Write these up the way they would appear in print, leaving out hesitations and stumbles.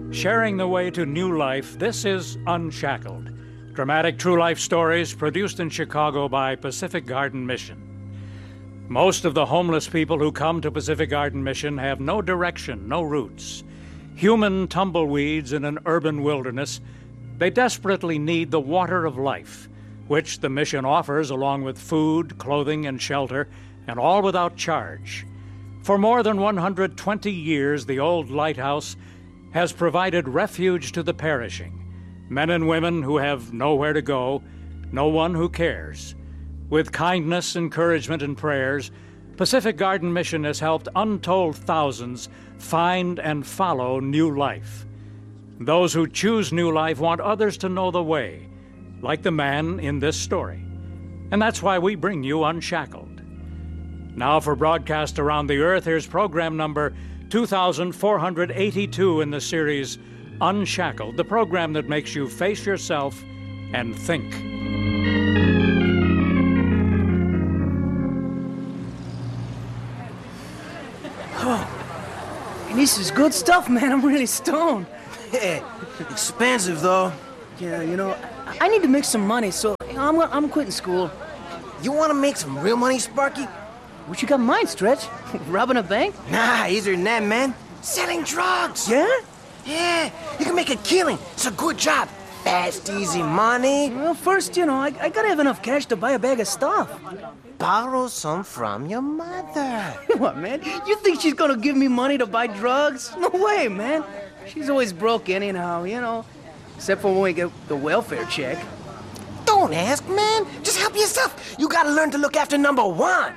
Sharing the way to new life, this is Unshackled. Dramatic true life stories produced in Chicago by Pacific Garden Mission. Most of the homeless people who come to Pacific Garden Mission have no direction, no roots. Human tumbleweeds in an urban wilderness, they desperately need the water of life, which the mission offers along with food, clothing, and shelter, and all without charge. For more than 120 years, the old lighthouse has provided refuge to the perishing, men and women who have nowhere to go, no one who cares. With kindness, encouragement, and prayers, Pacific Garden Mission has helped untold thousands find and follow new life. Those who choose new life want others to know the way, like the man in this story. And that's why we bring you Unshackled. Now for broadcast around the earth, here's program number 2482 in the series Unshackled, the program that makes you face yourself and think. This is good stuff, man. I'm really stoned. Yeah, expensive, though. Yeah, I need to make some money, so I'm quitting school. You want to make some real money, Sparky? What you got in mind, Stretch? Robbing a bank? Nah, easier than that, man. Selling drugs. Yeah? Yeah, you can make a killing. It's a good job. Fast, easy money. Well, first, I gotta have enough cash to buy a bag of stuff. Borrow some from your mother. What, man? You think she's gonna give me money to buy drugs? No way, man. She's always broke anyhow, except for when we get the welfare check. Don't ask, man. Just help yourself. You gotta learn to look after number one.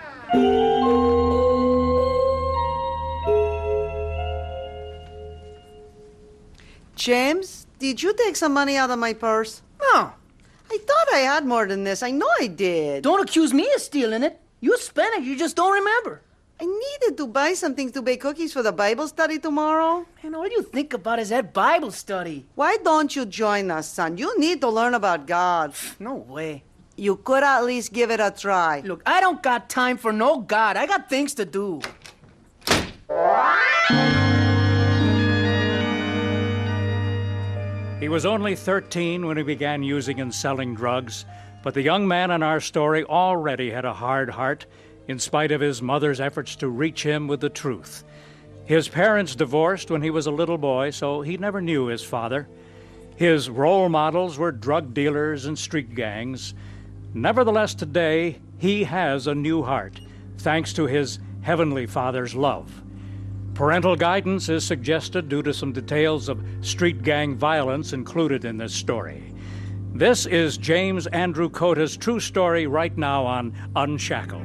James, did you take some money out of my purse? No. I thought I had more than this. I know I did. Don't accuse me of stealing it. You spent it, you just don't remember. I needed to buy something to bake cookies for the Bible study tomorrow. Man, all you think about is that Bible study. Why don't you join us, son? You need to learn about God. No way. You could at least give it a try. Look, I don't got time for no God. I got things to do. He was only 13 when he began using and selling drugs, but the young man in our story already had a hard heart, in spite of his mother's efforts to reach him with the truth. His parents divorced when he was a little boy, so he never knew his father. His role models were drug dealers and street gangs. Nevertheless, today, he has a new heart, thanks to his Heavenly Father's love. Parental guidance is suggested due to some details of street gang violence included in this story. This is James Andrew Cota's true story right now on Unshackled.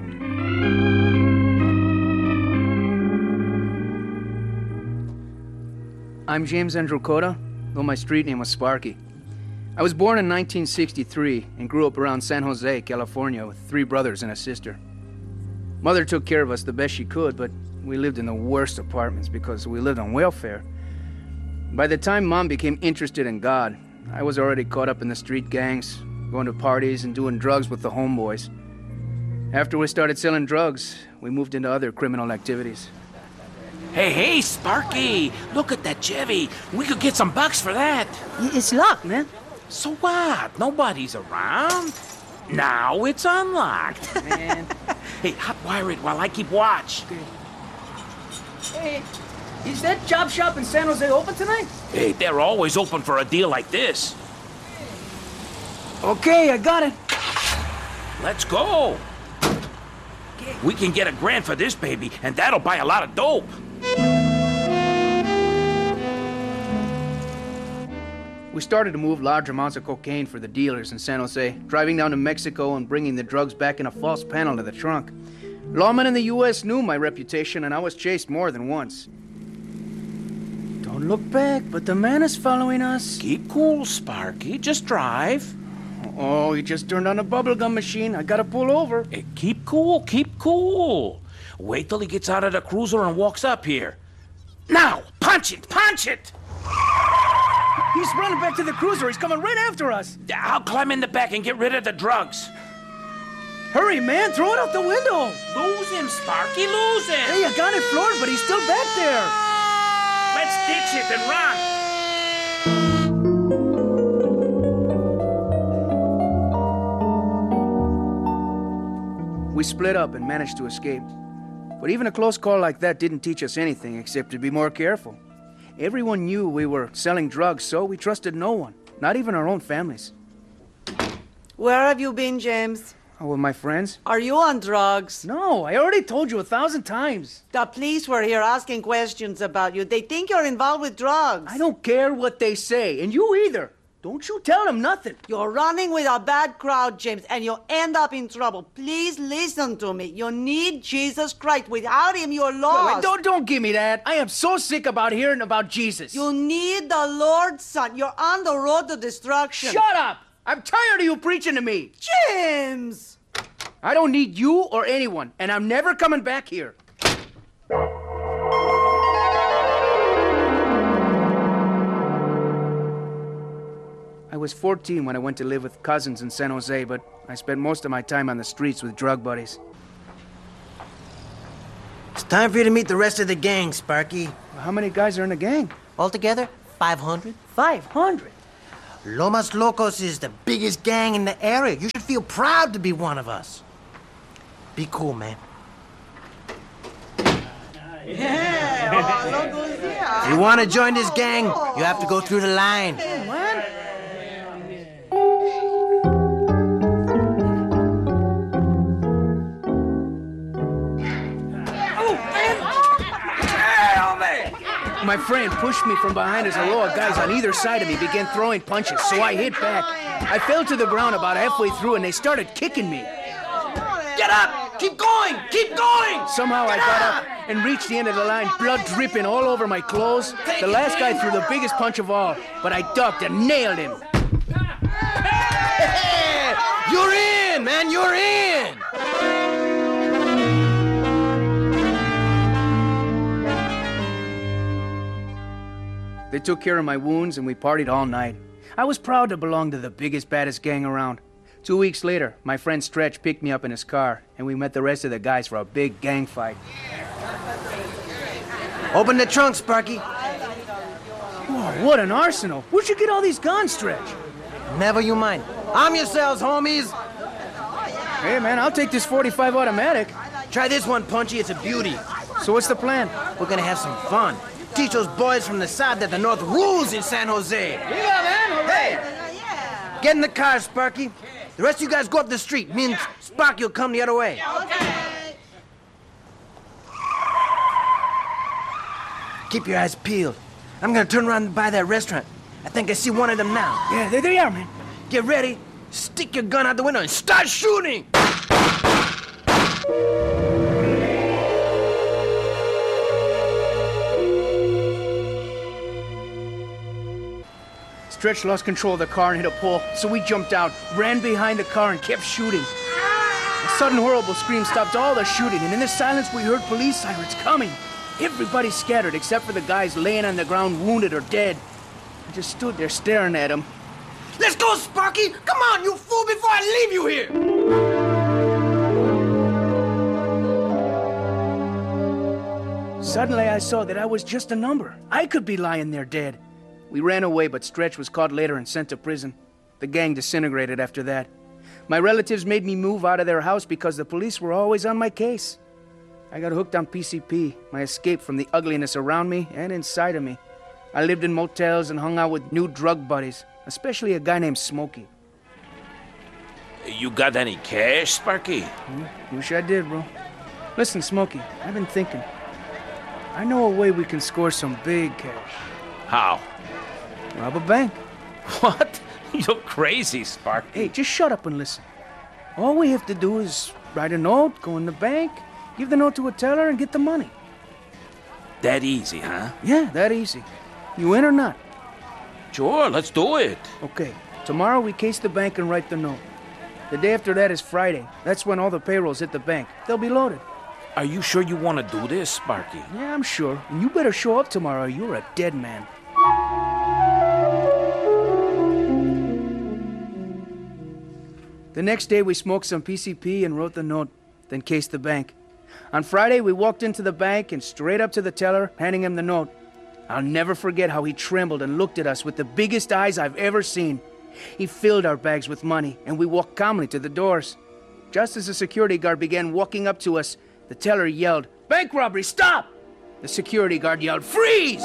I'm James Andrew Cota, though my street name was Sparky. I was born in 1963 and grew up around San Jose, California, with 3 brothers and a sister. Mother took care of us the best she could, but we lived in the worst apartments because we lived on welfare. By the time Mom became interested in God, I was already caught up in the street gangs, going to parties and doing drugs with the homeboys. After we started selling drugs, we moved into other criminal activities. Hey, Sparky! Look at that Chevy. We could get some bucks for that. It's locked, man. So what? Nobody's around. Now it's unlocked. Man. Hey, hotwire it while I keep watch. Hey, is that job shop in San Jose open tonight? Hey, they're always open for a deal like this. Okay, I got it. Let's go. We can get $1,000 for this baby, and that'll buy a lot of dope. We started to move large amounts of cocaine for the dealers in San Jose, driving down to Mexico and bringing the drugs back in a false panel to the trunk. Lawmen in the U.S. knew my reputation, and I was chased more than once. Don't look back, but the man is following us. Keep cool, Sparky. Just drive. Oh, he just turned on the bubblegum machine. I gotta pull over. Hey, keep cool, keep cool. Wait till he gets out of the cruiser and walks up here. Now, punch it, punch it! He's running back to the cruiser. He's coming right after us. I'll climb in the back and get rid of the drugs. Hurry, man. Throw it out the window. Lose him, Sparky, lose him. Hey, I got it floored, but he's still back there. Let's ditch it and run. We split up and managed to escape. But even a close call like that didn't teach us anything except to be more careful. Everyone knew we were selling drugs, so we trusted no one, not even our own families. Where have you been, James? Oh, with my friends? Are you on drugs? No, I already told you 1,000 times. The police were here asking questions about you. They think you're involved with drugs. I don't care what they say, and you either. Don't you tell them nothing. You're running with a bad crowd, James, and you'll end up in trouble. Please listen to me. You need Jesus Christ. Without him, you're lost. Don't give me that. I am so sick about hearing about Jesus. You need the Lord's Son. You're on the road to destruction. Shut up! I'm tired of you preaching to me. James! I don't need you or anyone, and I'm never coming back here. I was 14 when I went to live with cousins in San Jose, but I spent most of my time on the streets with drug buddies. It's time for you to meet the rest of the gang, Sparky. How many guys are in the gang? Altogether, 500. 500. Lomas Locos is the biggest gang in the area. You should feel proud to be one of us. Be cool, man. If you want to join this gang, you have to go through the line. My friend pushed me from behind as a row of guys on either side of me began throwing punches, so I hit back. I fell to the ground about halfway through and they started kicking me. Get up! Keep going! Keep going! Somehow I got up and reached the end of the line, blood dripping all over my clothes. The last guy threw the biggest punch of all, but I ducked and nailed him. Hey, you're in, man! You're in! They took care of my wounds and we partied all night. I was proud to belong to the biggest, baddest gang around. 2 weeks later, my friend Stretch picked me up in his car and we met the rest of the guys for a big gang fight. Open the trunk, Sparky. Whoa, what an arsenal. Where'd you get all these guns, Stretch? Never you mind. Arm yourselves, homies. Hey, man, I'll take this .45 automatic. Try this one, Punchy. It's a beauty. So what's the plan? We're gonna have some fun. Teach those boys from the side that the North rules in San Jose. Yeah, man. Hey! Get in the car, Sparky. The rest of you guys go up the street. Me and Sparky will come the other way. Okay. Keep your eyes peeled. I'm gonna turn around by that restaurant. I think I see one of them now. Yeah, there they are, man. Get ready. Stick your gun out the window and start shooting! Stretch lost control of the car and hit a pole, so we jumped out, ran behind the car, and kept shooting. A sudden horrible scream stopped all the shooting, and in the silence we heard police sirens coming. Everybody scattered except for the guys laying on the ground wounded or dead. I just stood there staring at them. Let's go, Sparky! Come on, you fool, before I leave you here! Suddenly I saw that I was just a number. I could be lying there dead. We ran away, but Stretch was caught later and sent to prison. The gang disintegrated after that. My relatives made me move out of their house because the police were always on my case. I got hooked on PCP, my escape from the ugliness around me and inside of me. I lived in motels and hung out with new drug buddies, especially a guy named Smokey. You got any cash, Sparky? Wish I did, bro. Listen, Smokey, I've been thinking. I know a way we can score some big cash. How? Rob a bank. What? You're crazy, Sparky. Hey, just shut up and listen. All we have to do is write a note, go in the bank, give the note to a teller, and get the money. That easy, huh? Yeah, that easy. You in or not? Sure, let's do it. Okay, tomorrow we case the bank and write the note. The day after that is Friday. That's when all the payrolls hit the bank. They'll be loaded. Are you sure you want to do this, Sparky? Yeah, I'm sure. And you better show up tomorrow or you're a dead man. The next day we smoked some PCP and wrote the note, then cased the bank. On Friday we walked into the bank and straight up to the teller, handing him the note. I'll never forget how he trembled and looked at us with the biggest eyes I've ever seen. He filled our bags with money, and we walked calmly to the doors. Just as the security guard began walking up to us, the teller yelled, "Bank robbery, stop!" The security guard yelled, "Freeze!"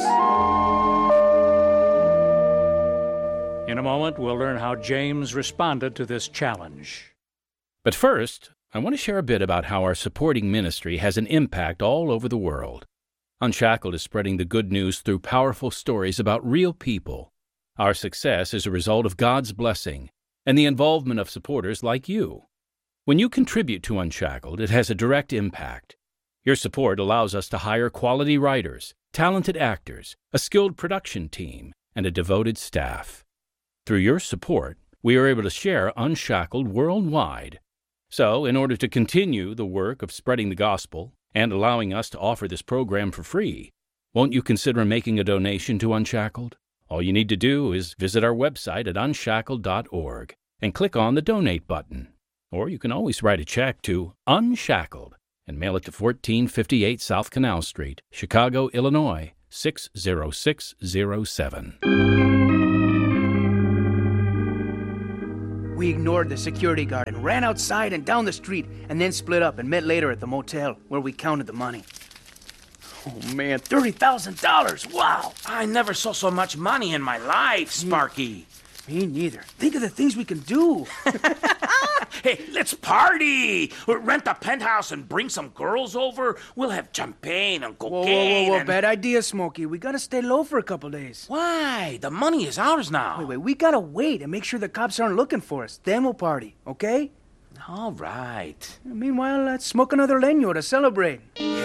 In a moment, we'll learn how James responded to this challenge. But first, I want to share a bit about how our supporting ministry has an impact all over the world. Unshackled is spreading the good news through powerful stories about real people. Our success is a result of God's blessing and the involvement of supporters like you. When you contribute to Unshackled, it has a direct impact. Your support allows us to hire quality writers, talented actors, a skilled production team, and a devoted staff. Through your support, we are able to share Unshackled worldwide. So, in order to continue the work of spreading the gospel and allowing us to offer this program for free, won't you consider making a donation to Unshackled? All you need to do is visit our website at unshackled.org and click on the Donate button. Or you can always write a check to Unshackled and mail it to 1458 South Canal Street, Chicago, Illinois, 60607. We ignored the security guard and ran outside and down the street, and then split up and met later at the motel where we counted the money. Oh man, $30,000! Wow! I never saw so much money in my life, Sparky. Me neither. Think of the things we can do. Hey, let's party! Or rent a penthouse and bring some girls over. We'll have champagne and cocaine. Whoa, bad idea, Smokey. We gotta stay low for a couple days. Why? The money is ours now. Wait, we gotta wait and make sure the cops aren't looking for us. Then we'll party, okay? All right. Meanwhile, let's smoke another leño to celebrate.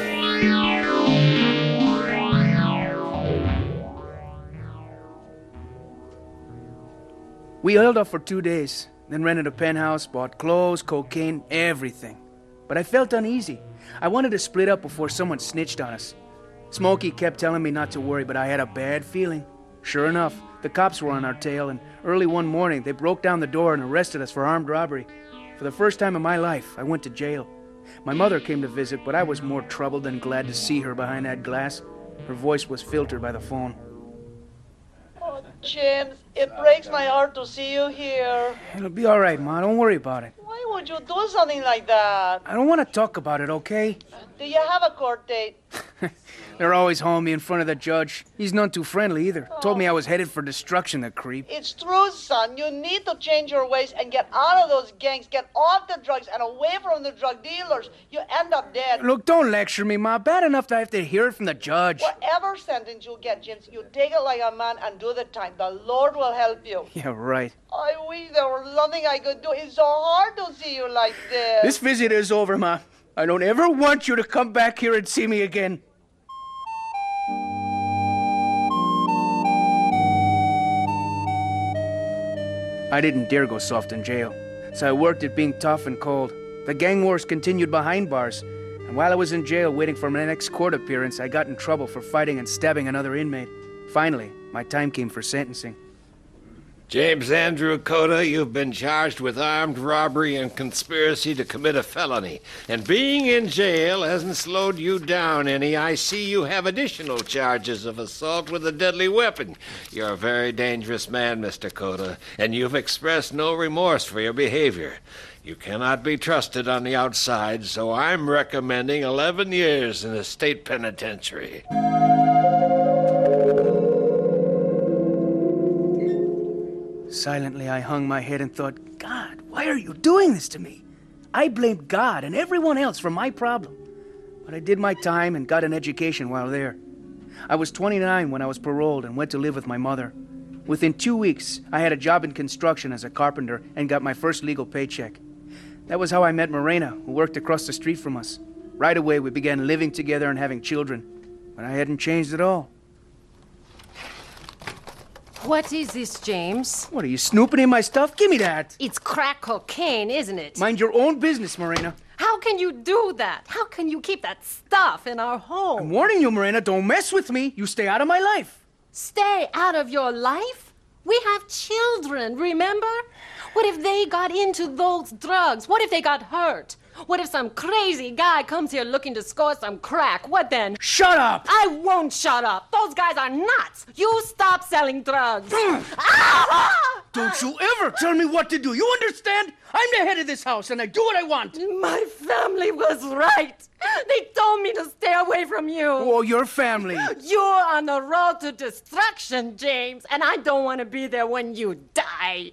We held up for 2 days, then rented a penthouse, bought clothes, cocaine, everything. But I felt uneasy. I wanted to split up before someone snitched on us. Smokey kept telling me not to worry, but I had a bad feeling. Sure enough, the cops were on our tail, and early one morning, they broke down the door and arrested us for armed robbery. For the first time in my life, I went to jail. My mother came to visit, but I was more troubled than glad to see her behind that glass. Her voice was filtered by the phone. Oh, James, it breaks my heart to see you here. It'll be all right, Ma. Don't worry about it. Why would you do something like that? I don't want to talk about it, okay? Do you have a court date? They're always hauling me in front of the judge. He's none too friendly either. Told me I was headed for destruction, the creep. It's true, son. You need to change your ways and get out of those gangs, get off the drugs and away from the drug dealers. You end up dead. Look, don't lecture me, Ma. Bad enough that I have to hear it from the judge. Whatever sentence you get, James, you take it like a man and do the time. The Lord will help you. Yeah, right. I wish there was nothing I could do. It's so hard to see you like this. This visit is over, Ma. I don't ever want you to come back here and see me again. I didn't dare go soft in jail, so I worked at being tough and cold. The gang wars continued behind bars, and while I was in jail waiting for my next court appearance, I got in trouble for fighting and stabbing another inmate. Finally, my time came for sentencing. James Andrew Cota, you've been charged with armed robbery and conspiracy to commit a felony. And being in jail hasn't slowed you down any. I see you have additional charges of assault with a deadly weapon. You're a very dangerous man, Mr. Cota, and you've expressed no remorse for your behavior. You cannot be trusted on the outside, so I'm recommending 11 years in the state penitentiary. Silently, I hung my head and thought, God, why are you doing this to me? I blamed God and everyone else for my problem. But I did my time and got an education while there. I was 29 when I was paroled and went to live with my mother. Within 2 weeks, I had a job in construction as a carpenter and got my first legal paycheck. That was how I met Morena, who worked across the street from us. Right away, we began living together and having children. But I hadn't changed at all. What is this, James? What, are you snooping in my stuff? Give me that. It's crack cocaine, isn't it? Mind your own business, Morena. How can you do that? How can you keep that stuff in our home? I'm warning you, Morena, don't mess with me. You stay out of my life. Stay out of your life? We have children, remember? What if they got into those drugs? What if they got hurt? What if some crazy guy comes here looking to score some crack? What then? Shut up! I won't shut up. Those guys are nuts. You stop selling drugs. Ah! Don't you ever tell me what to do. You understand? I'm the head of this house, and I do what I want. My family was right. They told me to stay away from you. Oh, your family. You're on the road to destruction, James, and I don't want to be there when you die.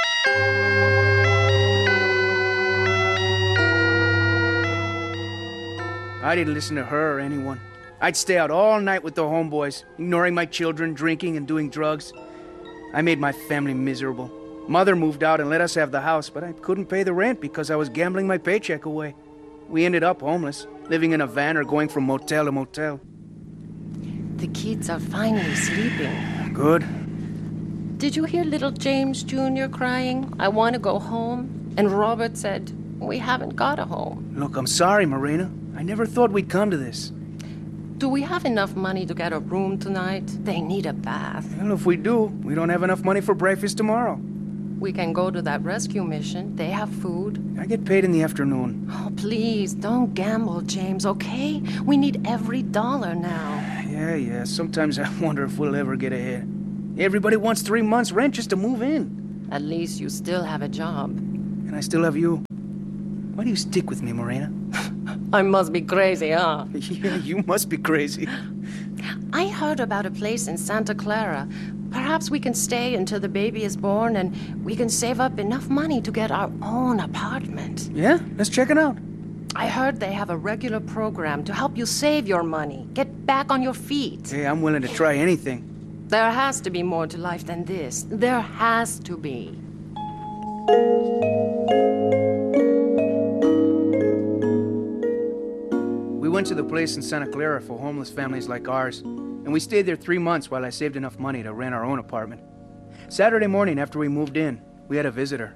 I didn't listen to her or anyone. I'd stay out all night with the homeboys, ignoring my children, drinking and doing drugs. I made my family miserable. Mother moved out and let us have the house, but I couldn't pay the rent because I was gambling my paycheck away. We ended up homeless, living in a van or going from motel to motel. The kids are finally sleeping. Good. Did you hear little James Jr. crying? I want to go home. And Robert said, we haven't got a home. Look, I'm sorry, Marina. I never thought we'd come to this. Do we have enough money to get a room tonight? They need a bath. Well, if we do, we don't have enough money for breakfast tomorrow. We can go to that rescue mission. They have food. I get paid in the afternoon. Oh, please, don't gamble, James, okay? We need every dollar now. Yeah. Sometimes I wonder if we'll ever get ahead. Everybody wants 3 months' rent just to move in. At least you still have a job. And I still have you. Why do you stick with me, Marina? I must be crazy, huh? Yeah, you must be crazy. I heard about a place in Santa Clara. Perhaps we can stay until the baby is born and we can save up enough money to get our own apartment. Yeah, let's check it out. I heard they have a regular program to help you save your money, get back on your feet. Hey, I'm willing to try anything. There has to be more to life than this. There has to be. We went to the place in Santa Clara for homeless families like ours, and we stayed there 3 months while I saved enough money to rent our own apartment. Saturday morning after we moved in, we had a visitor.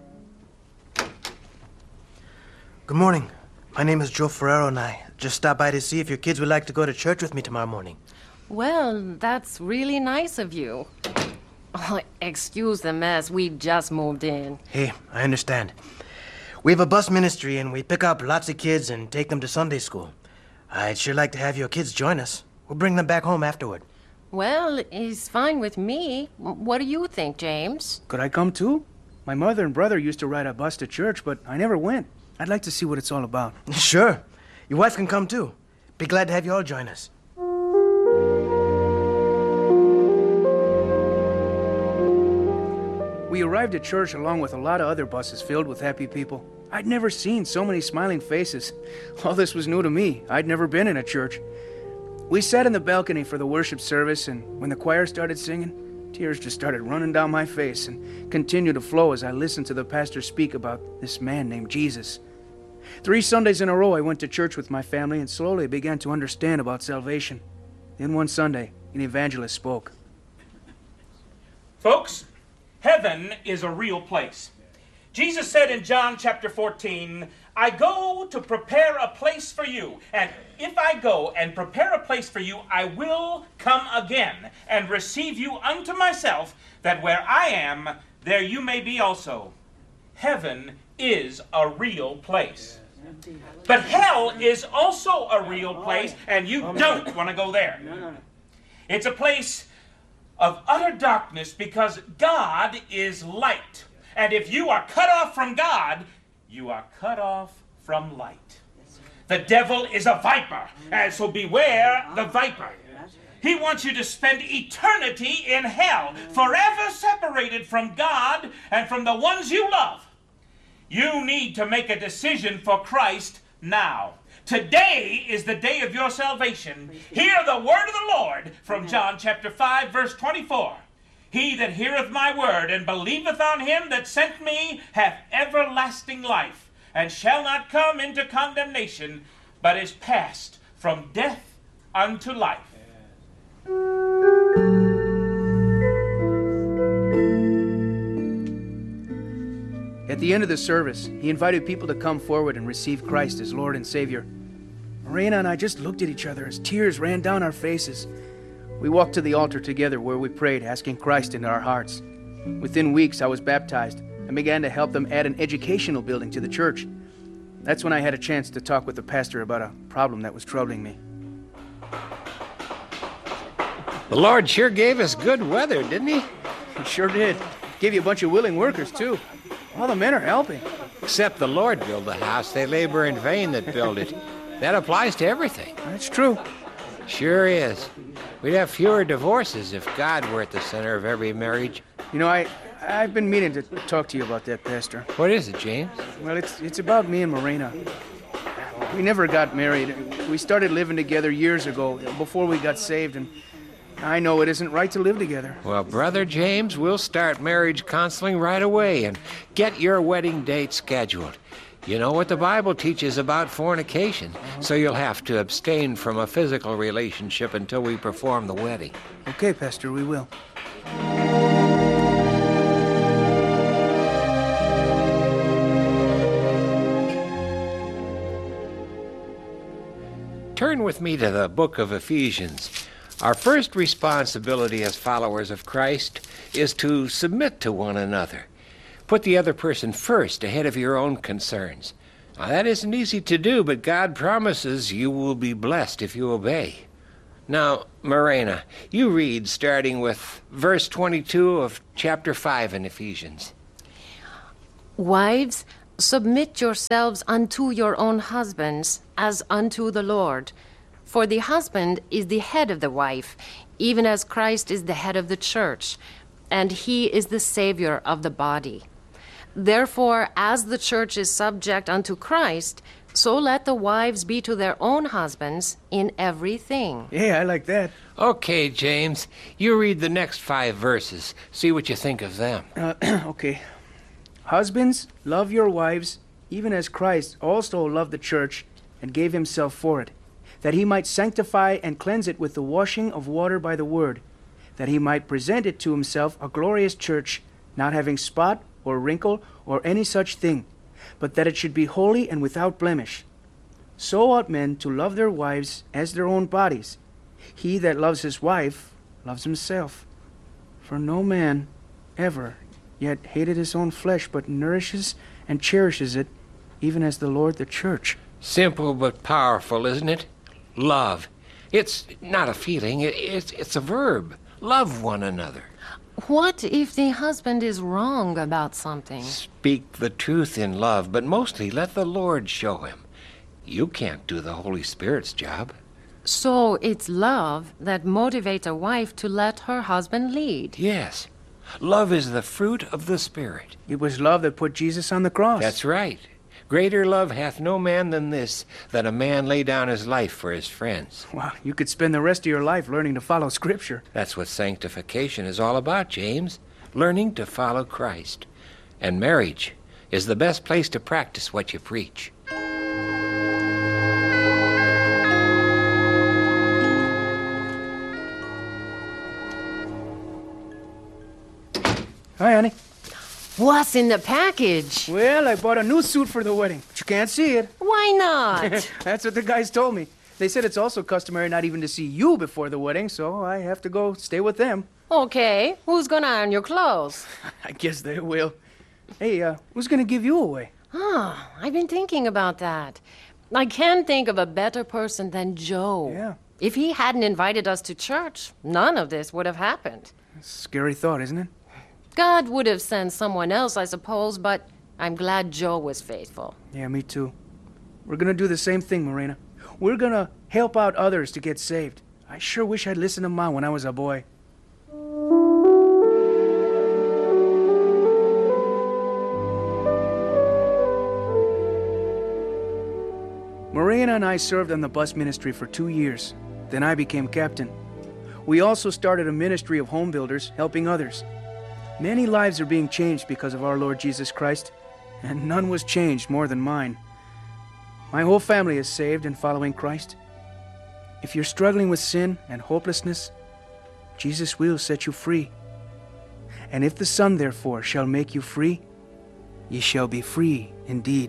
Good morning. My name is Joe Ferrero, and I just stopped by to see if your kids would like to go to church with me tomorrow morning. Well, that's really nice of you. Oh, excuse the mess. We just moved in. Hey, I understand. We have a bus ministry, and we pick up lots of kids and take them to Sunday school. I'd sure like to have your kids join us. We'll bring them back home afterward. Well, it's fine with me. What do you think, James? Could I come too? My mother and brother used to ride a bus to church, but I never went. I'd like to see what it's all about. Sure. Your wife can come too. Be glad to have you all join us. We arrived at church along with a lot of other buses filled with happy people. I'd never seen so many smiling faces. All this was new to me. I'd never been in a church. We sat in the balcony for the worship service, and when the choir started singing, tears just started running down my face and continued to flow as I listened to the pastor speak about this man named Jesus. 3 Sundays in a row I went to church with my family and slowly began to understand about salvation. Then one Sunday, an evangelist spoke. Folks, heaven is a real place. Jesus said in John chapter 14, I go to prepare a place for you, and if I go and prepare a place for you, I will come again and receive you unto myself, that where I am, there you may be also. Heaven is a real place. But hell is also a real place, and you don't want to go there. It's a place of utter darkness because God is light. And if you are cut off from God, you are cut off from light. The devil is a viper, and so beware the viper. He wants you to spend eternity in hell, forever separated from God and from the ones you love. You need to make a decision for Christ now. Today is the day of your salvation. Hear the word of the Lord from John chapter 5, verse 24. He that heareth my word and believeth on him that sent me hath everlasting life, and shall not come into condemnation, but is passed from death unto life. At the end of the service, he invited people to come forward and receive Christ as Lord and Savior. Marina and I just looked at each other as tears ran down our faces. We walked to the altar together where we prayed, asking Christ into our hearts. Within weeks, I was baptized and began to help them add an educational building to the church. That's when I had a chance to talk with the pastor about a problem that was troubling me. The Lord sure gave us good weather, didn't he? He sure did. Gave you a bunch of willing workers, too. All the men are helping. Except the Lord build the house. They labor in vain that build it. That applies to everything. That's true. Sure is. We'd have fewer divorces if God were at the center of every marriage. You know, I've been meaning to talk to you about that, Pastor. What is it, James? Well, it's about me and Morena. We never got married. We started living together years ago, before we got saved, and I know it isn't right to live together. Well, Brother James, we'll start marriage counseling right away and get your wedding date scheduled. You know what the Bible teaches about fornication, so you'll have to abstain from a physical relationship until we perform the wedding. Okay, Pastor, we will. Turn with me to the book of Ephesians. Our first responsibility as followers of Christ is to submit to one another. Put the other person first, ahead of your own concerns. Now, that isn't easy to do, but God promises you will be blessed if you obey. Now, Morena, you read starting with verse 22 of chapter 5 in Ephesians. Wives, submit yourselves unto your own husbands, as unto the Lord. For the husband is the head of the wife, even as Christ is the head of the church, and he is the Savior of the body. Therefore, as the church is subject unto Christ, so let the wives be to their own husbands in everything. Yeah, I like that. Okay, James, you read the next 5 verses. See what you think of them. Okay. Husbands, love your wives, even as Christ also loved the church and gave himself for it, that he might sanctify and cleanse it with the washing of water by the word, that he might present it to himself a glorious church, not having spot or wrinkle or any such thing, but that it should be holy and without blemish. So ought men to love their wives as their own bodies. He that loves his wife loves himself. For no man ever yet hated his own flesh, but nourishes and cherishes it, even as the Lord the church. Simple but powerful, isn't it? Love. It's not a feeling, it's a verb. Love one another. What if the husband is wrong about something? Speak the truth in love, but mostly let the Lord show him. You can't do the Holy Spirit's job. So it's love that motivates a wife to let her husband lead. Yes. Love is the fruit of the Spirit. It was love that put Jesus on the cross. That's right. Greater love hath no man than this, that a man lay down his life for his friends. Wow, you could spend the rest of your life learning to follow Scripture. That's what sanctification is all about, James. Learning to follow Christ. And marriage is the best place to practice what you preach. Hi, honey. What's in the package? Well, I bought a new suit for the wedding, but you can't see it. Why not? That's what the guys told me. They said it's also customary not even to see you before the wedding, so I have to go stay with them. Okay, who's gonna iron your clothes? I guess they will. Hey, who's gonna give you away? Oh, I've been thinking about that. I can't think of a better person than Joe. Yeah. If he hadn't invited us to church, none of this would have happened. Scary thought, isn't it? God would have sent someone else, I suppose, but I'm glad Joe was faithful. Yeah, me too. We're gonna do the same thing, Morena. We're gonna help out others to get saved. I sure wish I'd listened to Mom when I was a boy. Morena and I served on the bus ministry for 2 years. Then I became captain. We also started a ministry of home builders, helping others. Many lives are being changed because of our Lord Jesus Christ, and none was changed more than mine. My whole family is saved and following Christ. If you're struggling with sin and hopelessness, Jesus will set you free. And if the Son, therefore, shall make you free, ye shall be free indeed.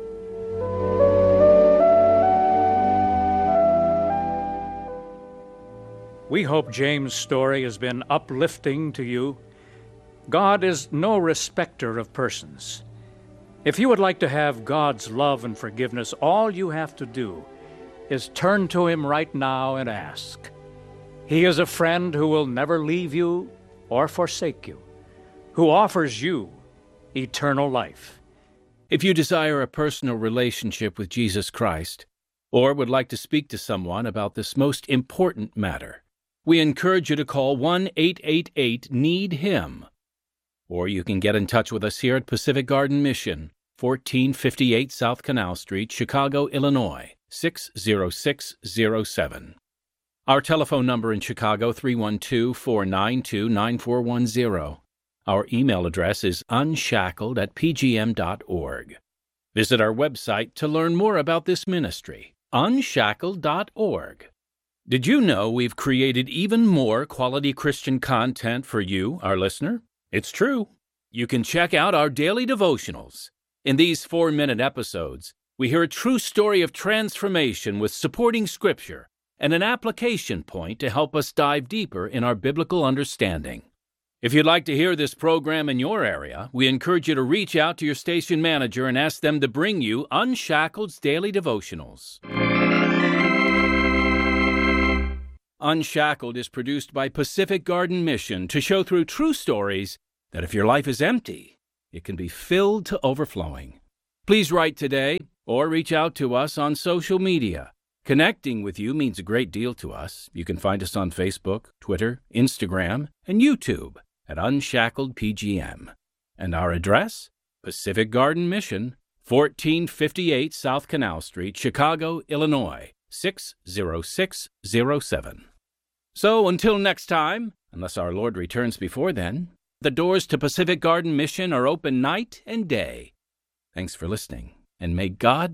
We hope James' story has been uplifting to you. God is no respecter of persons. If you would like to have God's love and forgiveness, all you have to do is turn to Him right now and ask. He is a friend who will never leave you or forsake you, who offers you eternal life. If you desire a personal relationship with Jesus Christ, or would like to speak to someone about this most important matter, we encourage you to call 1-888-NEED-HIM. Or you can get in touch with us here at Pacific Garden Mission, 1458 South Canal Street, Chicago, Illinois, 60607. Our telephone number in Chicago, 312-492-9410. Our email address is unshackled@pgm.org. Visit our website to learn more about this ministry, unshackled.org. Did you know we've created even more quality Christian content for you, our listener? It's true. You can check out our daily devotionals. In these 4-minute episodes, we hear a true story of transformation with supporting scripture and an application point to help us dive deeper in our biblical understanding. If you'd like to hear this program in your area, we encourage you to reach out to your station manager and ask them to bring you Unshackled's Daily Devotionals. Unshackled is produced by Pacific Garden Mission to show through true stories that if your life is empty, it can be filled to overflowing. Please write today or reach out to us on social media. Connecting with you means a great deal to us. You can find us on Facebook, Twitter, Instagram, and YouTube at Unshackled PGM. And our address? Pacific Garden Mission, 1458 South Canal Street, Chicago, Illinois, 60607. So until next time, unless our Lord returns before then, the doors to Pacific Garden Mission are open night and day. Thanks for listening, and may God